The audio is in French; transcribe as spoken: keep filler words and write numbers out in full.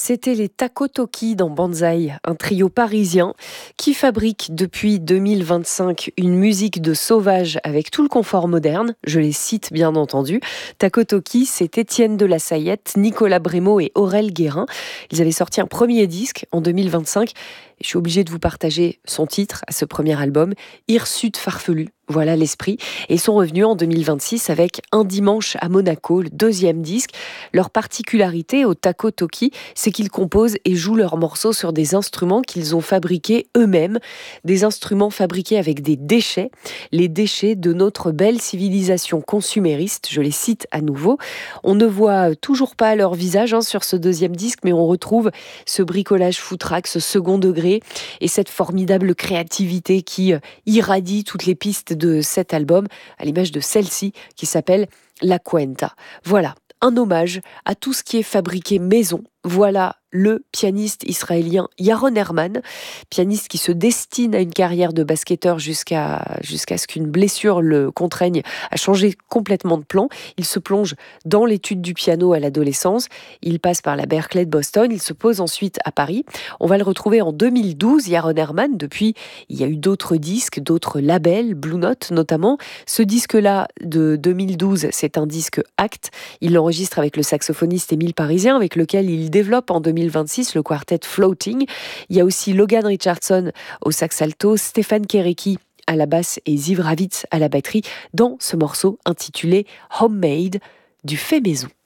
C'était les Takotoki dans Banzai, un trio parisien qui fabrique depuis deux mille vingt-cinq une musique de sauvage avec tout le confort moderne. Je les cite bien entendu. Takotoki, c'est Étienne de la Sayette, Nicolas Brémaud et Aurel Guérin. Ils avaient sorti un premier disque en deux mille vingt-cinq. Je suis obligée de vous partager son titre à ce premier album, Hirsute farfelu. Voilà l'esprit. Et ils sont revenus en deux mille vingt-six avec Un dimanche à Monaco, le deuxième disque. Leur particularité au Takotoki, c'est qu'ils composent et jouent leurs morceaux sur des instruments qu'ils ont fabriqués eux-mêmes. Des instruments fabriqués avec des déchets, les déchets de notre belle civilisation consumériste. Je les cite à nouveau. On ne voit toujours pas leur visage hein, sur ce deuxième disque, mais on retrouve ce bricolage foutraque, ce second degré et cette formidable créativité qui irradie toutes les pistes de cet album, à l'image de celle-ci qui s'appelle La Cuenta. Voilà, un hommage à tout ce qui est fabriqué maison. Voilà le pianiste israélien Yaron Herman, pianiste qui se destine à une carrière de basketteur jusqu'à, jusqu'à ce qu'une blessure le contraigne à changer complètement de plan. Il se plonge dans l'étude du piano à l'adolescence. Il passe par la Berklee de Boston. Il se pose ensuite à Paris. On va le retrouver en deux mille douze, Yaron Herman. Depuis, il y a eu d'autres disques, d'autres labels, Blue Note notamment. Ce disque-là de deux mille douze, c'est un disque acte. Il l'enregistre avec le saxophoniste Émile Parisien, avec lequel il développe en deux mille vingt-six le quartet Floating. Il y a aussi Logan Richardson au sax alto, Stéphane Kéréki à la basse et Ziv Ravitz à la batterie dans ce morceau intitulé Homemade, du fait maison.